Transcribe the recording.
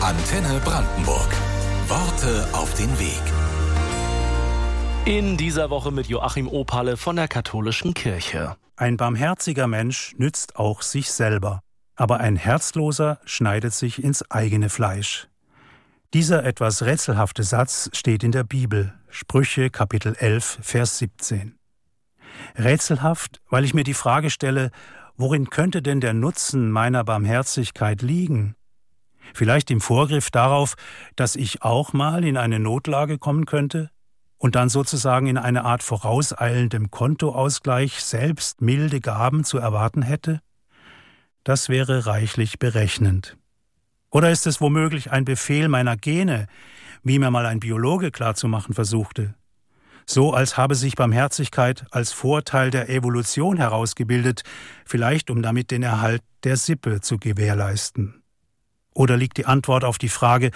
Antenne Brandenburg. Worte auf den Weg. In dieser Woche mit Joachim Opalle von der Katholischen Kirche. Ein barmherziger Mensch nützt auch sich selber, aber ein Herzloser schneidet sich ins eigene Fleisch. Dieser etwas rätselhafte Satz steht in der Bibel, Sprüche Kapitel 11, Vers 17. Rätselhaft, weil ich mir die Frage stelle, worin könnte denn der Nutzen meiner Barmherzigkeit liegen? Vielleicht im Vorgriff darauf, dass ich auch mal in eine Notlage kommen könnte und dann sozusagen in eine Art vorauseilendem Kontoausgleich selbst milde Gaben zu erwarten hätte? Das wäre reichlich berechnend. Oder ist es womöglich ein Befehl meiner Gene, wie mir mal ein Biologe klarzumachen versuchte? So als habe sich Barmherzigkeit als Vorteil der Evolution herausgebildet, vielleicht um damit den Erhalt der Sippe zu gewährleisten. Oder liegt die Antwort auf die Frage,